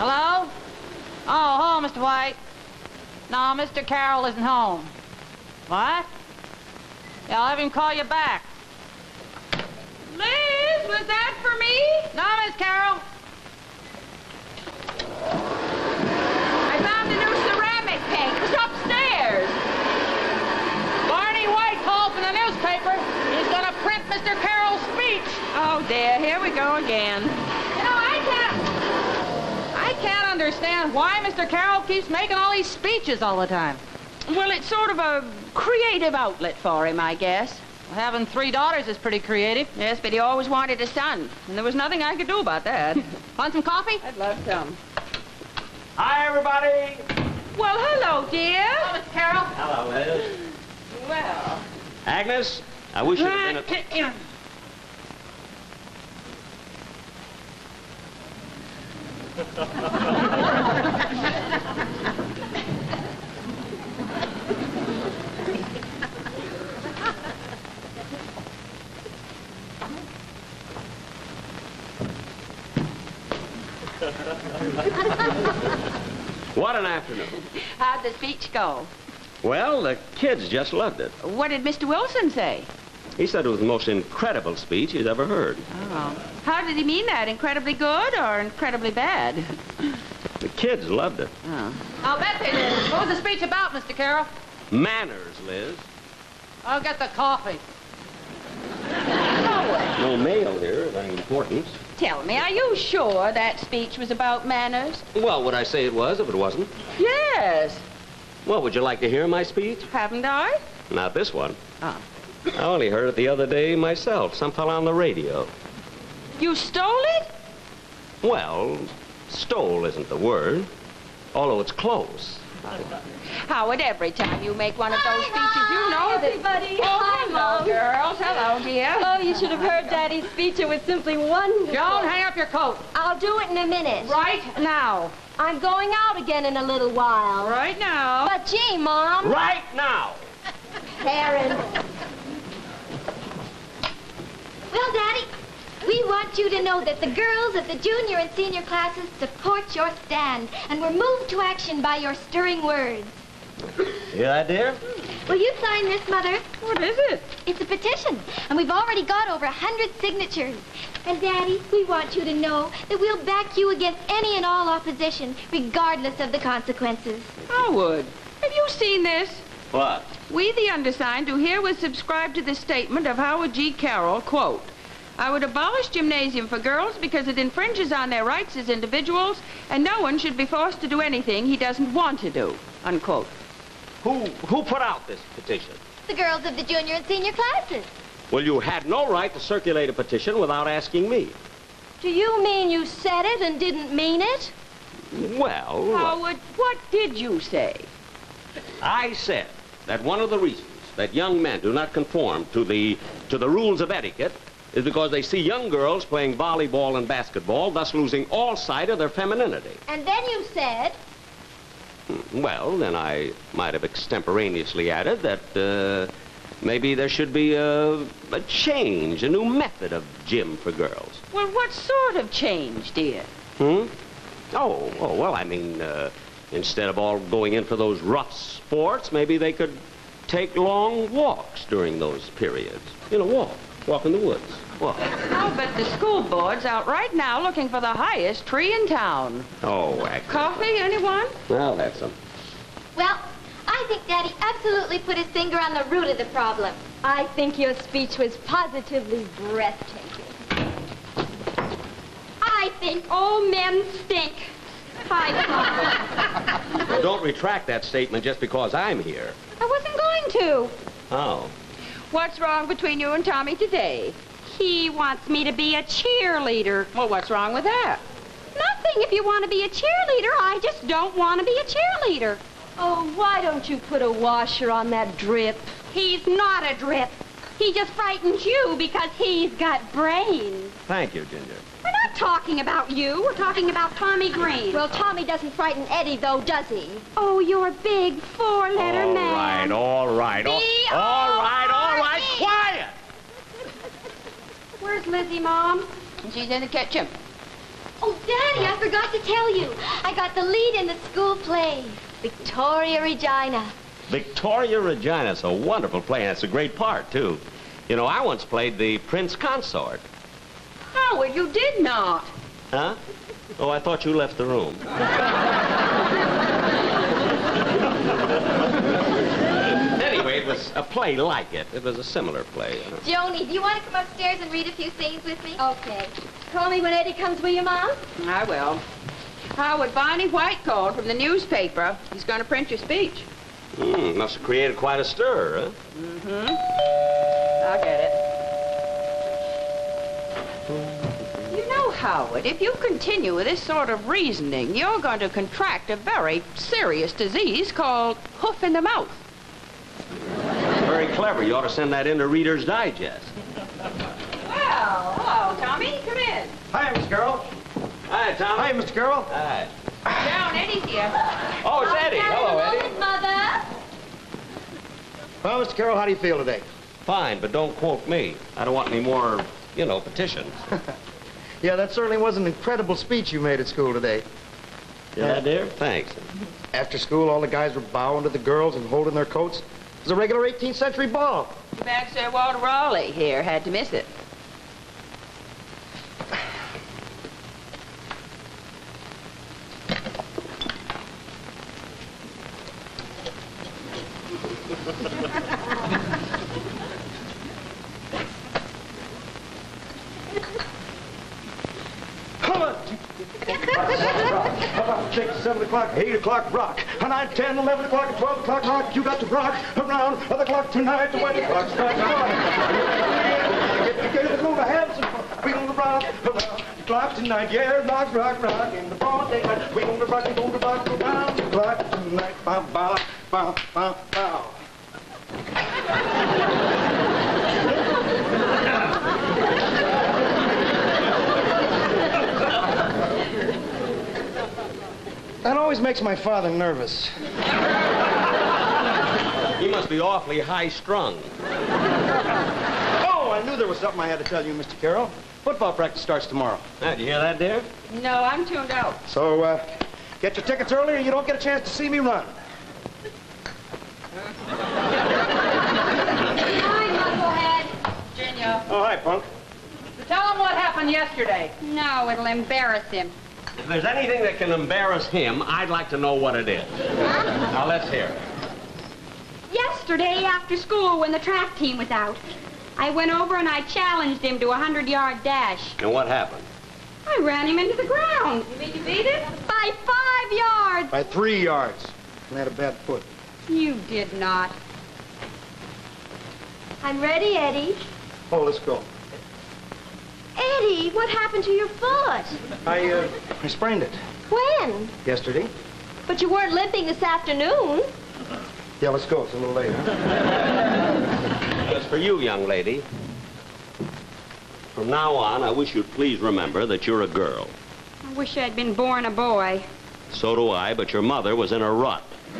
Hello? Oh, hello, Mr. White. No, Mr. Carroll isn't home. What? Yeah, I'll have him call you back. Liz, was that for me? No, Miss Carroll. I found a new ceramic paint. It's upstairs. Barney White called from the newspaper. He's going to print Mr. Carroll's speech. Oh, dear. Here we go again. You know, I can't understand why Mr. Carroll keeps making all these speeches all the time. Well, it's sort of a creative outlet for him, I guess. Well, having 3 daughters is pretty creative. Yes, but he always wanted a son, and there was nothing I could do about that. Want some coffee? I'd love some. Hi, everybody. Well, hello, dear. Hello, Mr. Carroll. Hello, Liz. Well. Agnes, I wish you'd have been at... What an afternoon. How'd the speech go? Well, the kids just loved it. What did Mr. Wilson say? He said it was the most incredible speech he's ever heard. Oh. How did he mean that? Incredibly good or incredibly bad? The kids loved it. Oh. I'll bet they did. What was the speech about, Mr. Carroll? Manners, Liz. I'll get the coffee. No mail here of any importance. Tell me, are you sure that speech was about manners? Well, would I say it was if it wasn't? Yes. Well, would you like to hear my speech? Haven't I? Not this one. Oh. I only heard it the other day myself. Some fella on the radio. You stole it? Well, stole isn't the word, although it's close. Howard, every time you make one of those speeches, you know that... everybody. Oh, Hi, hello, Mom. girls. Hello, dear. Oh, you should have heard Daddy's speech. It was simply wonderful. Joan, hang up your coat. I'll do it in a minute. Right now. I'm going out again in a little while. Right now. But gee, Mom. Right now! Karen. Well, Daddy, we want you to know that the girls of the junior and senior classes support your stand and were moved to action by your stirring words. Hear that, dear? Will you sign this, Mother? What is it? It's a petition, and we've already got over 100 signatures. And, Daddy, we want you to know that we'll back you against any and all opposition, regardless of the consequences. Howard, have you seen this? What? We, the undersigned, do herewith subscribe to the statement of Howard G. Carroll, quote, I would abolish gymnasium for girls because it infringes on their rights as individuals, and no one should be forced to do anything he doesn't want to do, unquote. Who put out this petition? The girls of the junior and senior classes. Well, you had no right to circulate a petition without asking me. Do you mean you said it and didn't mean it? Well, Howard, what did you say? I said that one of the reasons that young men do not conform to the rules of etiquette is because they see young girls playing volleyball and basketball, thus losing all sight of their femininity. And then you said... Well, then I might have extemporaneously added that maybe there should be a change, a new method of gym for girls. Well, what sort of change, dear? Oh, well, I mean, instead of all going in for those rough sports, maybe they could take long walks during those periods. You know, walk in the woods. Walk. I'll bet the school board's out right now looking for the highest tree in town. Oh, Agnes. Coffee, anyone? Well, that's some. Well, I think Daddy absolutely put his finger on the root of the problem. I think your speech was positively breathtaking. I think all men stink. Well, don't retract that statement just because I'm here. I wasn't going to. Oh. What's wrong between you and Tommy today? He wants me to be a cheerleader. Well, what's wrong with that? Nothing. If you want to be a cheerleader, I just don't want to be a cheerleader. Oh, why don't you put a washer on that drip? He's not a drip. He just frightens you because he's got brains. Thank you, Ginger. We're not talking about you. We're talking about Tommy Green. Well, Tommy doesn't frighten Eddie, though, does he? Oh, you're a big four-letter man. All right. Quiet! Where's Lizzie, Mom? She's in the kitchen. Oh, Daddy, I forgot to tell you. I got the lead in the school play, Victoria Regina. Victoria Regina. It's a wonderful play, and it's a great part, too. You know, I once played the Prince Consort. Howard, you did not. Huh? Oh, I thought you left the room. Anyway, it was a play like it. It was a similar play. Joni, do you want to come upstairs and read a few scenes with me? Okay. Call me when Eddie comes, will you, Mom? I will. Howard, Barney White called from the newspaper. He's going to print your speech. Must have created quite a stir, huh? I'll get it. You know, Howard, if you continue with this sort of reasoning, you're going to contract a very serious disease called hoof in the mouth. Very clever. You ought to send that in to Reader's Digest. Well, hello, Tommy. Come in. Hi, Miss Carroll. Hi, Tom. Hi, Mr. Carroll. Hi. Down, Eddie's here. Oh, it's Eddie. Hello, Eddie. Mother. Well, Mr. Carroll, how do you feel today? Fine, but don't quote me. I don't want any more, petitions. Yeah, that certainly was an incredible speech you made at school today. Yeah, dear? Thanks. After school, all the guys were bowing to the girls and holding their coats. It was a regular 18th century ball. Too bad Sir Walter Raleigh here had to miss it. Come on. 6, 7 o'clock, 8 o'clock, rock. 9, 10, 11 o'clock, and 12 o'clock, rock. You got to rock around the clock tonight. The wedding clock strikes one. Get together, we're gonna have some fun. We're gonna rock around the clock tonight. Yeah, rock, rock, rock. In the broad daylight, we're gonna rock around the clock tonight. Bow, bow, bow, bow, bow. That always makes my father nervous. He must be awfully high-strung. Oh, I knew there was something I had to tell you, Mr. Carroll. Football practice starts tomorrow. Did you hear that, dear? No, I'm tuned out. So, get your tickets early or you don't get a chance to see me run. Hi, Knucklehead. Virginia. Oh, hi, punk. Tell him what happened yesterday. No, it'll embarrass him. If there's anything that can embarrass him, I'd like to know what it is. Now, let's hear it. Yesterday after school when the track team was out, I went over and I challenged him to a 100-yard dash. And what happened? I ran him into the ground. You mean you beat it? By 5 yards. By 3 yards. And had a bad foot. You did not. I'm ready, Eddie. Oh, let's go. Eddie, what happened to your foot? I sprained it When? yesterday. But you weren't limping this afternoon. Yeah, let's go. It's a little later. As for you, young lady, from now on, I wish you'd please remember that you're a girl. I wish I'd been born a boy. So do I, but your mother was in a rut.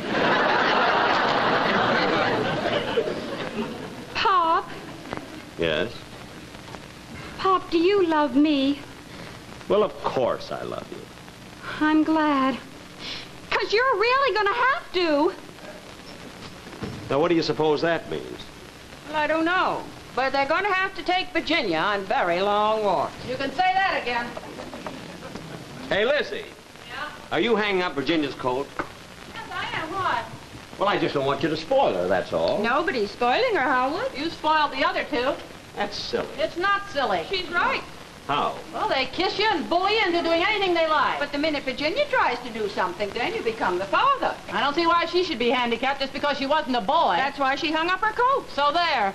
Pop, Yes? Pop, do you love me? Well, of course I love you. I'm glad. 'Cause you're really gonna have to. Now, what do you suppose that means? Well, I don't know. But they're going to have to take Virginia on very long walks. You can say that again. Hey, Lizzie. Yeah? Are you hanging up Virginia's coat? Yes, I am. What? Well, I just don't want you to spoil her, that's all. Nobody's spoiling her, Howard. You spoiled the other two. That's silly. It's not silly. She's right. How? Well, they kiss you and bully you into doing anything they like. But the minute Virginia tries to do something, then you become the father. I don't see why she should be handicapped just because she wasn't a boy. That's why she hung up her coat. So there.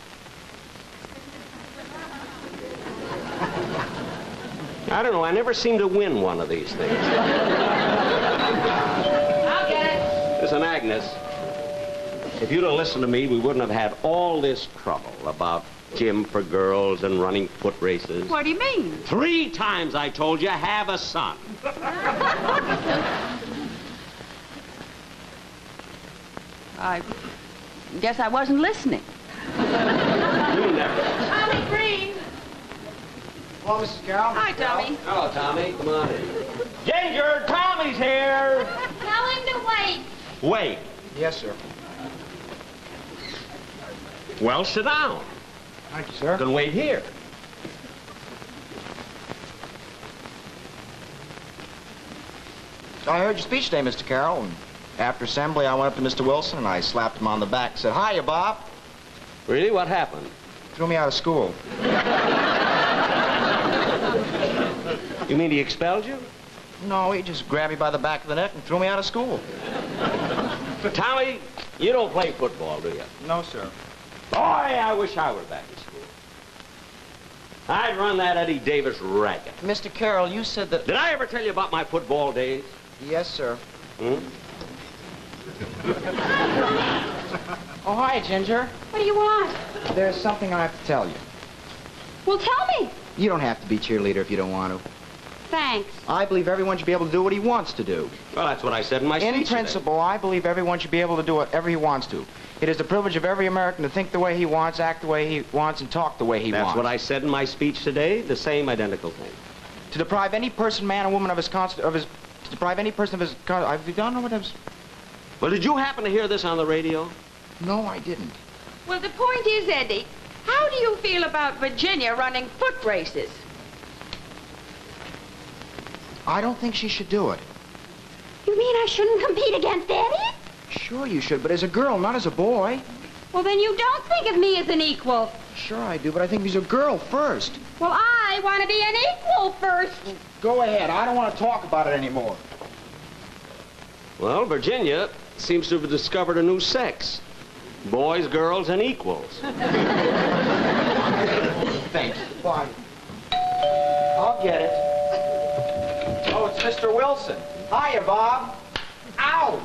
I don't know. I never seem to win one of these things. I'll get it. Listen, Agnes, if you'd have listened to me, we wouldn't have had all this trouble about gym for girls and running foot races. What do you mean? 3 times I told you, have a son. I guess I wasn't listening. You never. Tommy Green. Hello, Mrs. Carroll. Hi, Tommy. Hello, Tommy. Come on in. Ginger, Tommy's here. Tell him to wait. Wait. Yes, sir. Well, sit down. Thank you, sir. Then wait here. I heard your speech today, Mr. Carroll, and after assembly, I went up to Mr. Wilson and I slapped him on the back and said, "Hiya, Bob." Really? What happened? Threw me out of school. You mean he expelled you? No, he just grabbed me by the back of the neck and threw me out of school. Tommy, you don't play football, do you? No, sir. Boy, I wish I were back in school. I'd run that Eddie Davis racket. Mr. Carroll, you said that... Did I ever tell you about my football days? Yes, sir. Hmm? Oh, hi, Ginger. What do you want? There's something I have to tell you. Well, tell me. You don't have to be cheerleader if you don't want to. Thanks. I believe everyone should be able to do what he wants to do. Well, that's what I said in my speech In today. principle, I believe everyone should be able to do whatever he wants to. It is the privilege of every American to think the way he wants, act the way he wants, and talk the way he That's wants. what I said in my speech today, the same identical thing. To deprive any person, man or woman, of his to deprive any person of his I don't know what I was... Well, did you happen to hear this on the radio? No, I didn't. Well, the point is, Eddie, how do you feel about Virginia running foot races? I don't think she should do it. You mean I shouldn't compete against Eddie? Sure you should, but as a girl, not as a boy. Well, then you don't think of me as an equal. Sure I do, but I think he's a girl first. Well, I want to be an equal first. Go ahead. I don't want to talk about it anymore. Well, Virginia seems to have discovered a new sex. Boys, girls, and equals. Thanks. Bye. I'll get it. Oh, it's Mr. Wilson. Hiya, Bob. Ow!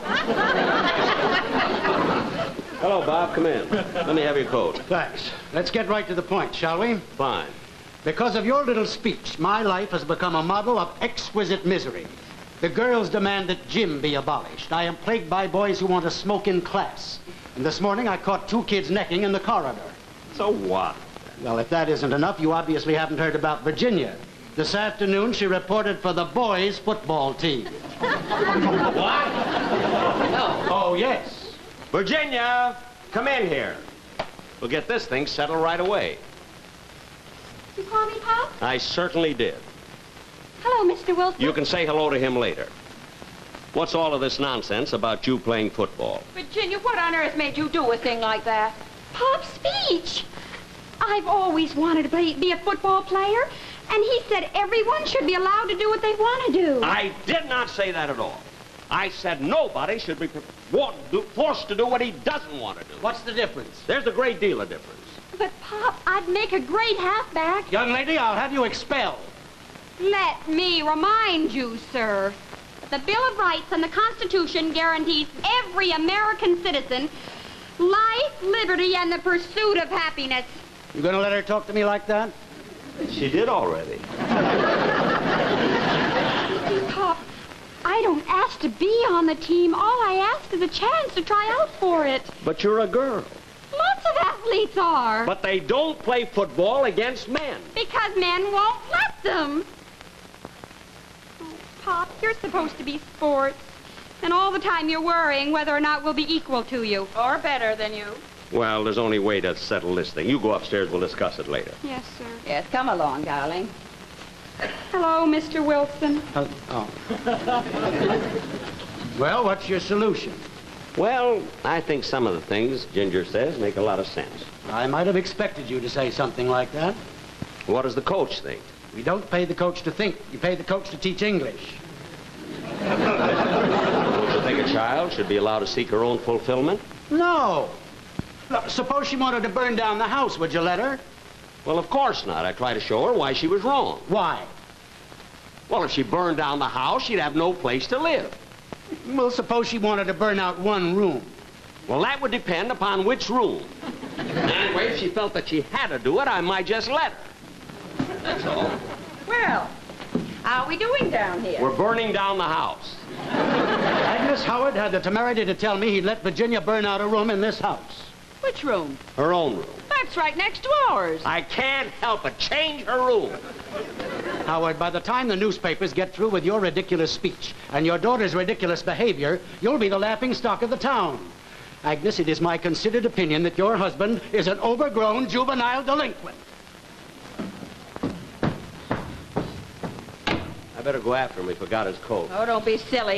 Hello, Bob. Come in. Let me have your coat. Thanks. Let's get right to the point, shall we? Fine. Because of your little speech, my life has become a model of exquisite misery. The girls demand that gym be abolished. I am plagued by boys who want to smoke in class. And this morning I caught 2 kids necking in the corridor. So what? Well, if that isn't enough, you obviously haven't heard about Virginia. This afternoon, she reported for the boys' football team. What? Oh, yes. Virginia, come in here. We'll get this thing settled right away. You call me, Pop? I certainly did. Hello, Mr. Wilson. You can say hello to him later. What's all of this nonsense about you playing football? Virginia, what on earth made you do a thing like that? Pop's speech. I've always wanted to be a football player, and he said everyone should be allowed to do what they want to do. I did not say that at all. I said nobody should be forced to do what he doesn't want to do. What's the difference? There's a great deal of difference. But, Pop, I'd make a great halfback. Young lady, I'll have you expelled. Let me remind you, sir, that the Bill of Rights and the Constitution guarantees every American citizen life, liberty, and the pursuit of happiness. You gonna let her talk to me like that? She did already. Pop, I don't ask to be on the team. All I ask is a chance to try out for it. But you're a girl. Lots of athletes are. But they don't play football against men. Because men won't let them. Oh, Pop, you're supposed to be sports. And all the time you're worrying whether or not we'll be equal to you. Or better than you. Well, there's only a way to settle this thing. You go upstairs, we'll discuss it later. Yes, sir. Yes, come along, darling. Hello, Mr. Wilson. Well, what's your solution? Well, I think some of the things Ginger says make a lot of sense. I might have expected you to say something like that. What does the coach think? We don't pay the coach to think. You pay the coach to teach English. Don't you think a child should be allowed to seek her own fulfillment? No. Look, suppose she wanted to burn down the house. Would you let her? Well, of course not. I tried to show her why she was wrong. Why? Well, if she burned down the house, she'd have no place to live. Well, suppose she wanted to burn out one room. Well, that would depend upon which room. Anyway, if she felt that she had to do it, I might just let her. That's all. Well, how are we doing down here? We're burning down the house. Agnes Howard had the temerity to tell me he'd let Virginia burn out a room in this house. Which room? Her own room. That's right next to ours. I can't help it. Change her room. Howard, by the time the newspapers get through with your ridiculous speech and your daughter's ridiculous behavior, you'll be the laughing stock of the town. Agnes, it is my considered opinion that your husband is an overgrown juvenile delinquent. I better go after him. He forgot his coat. Oh, don't be silly.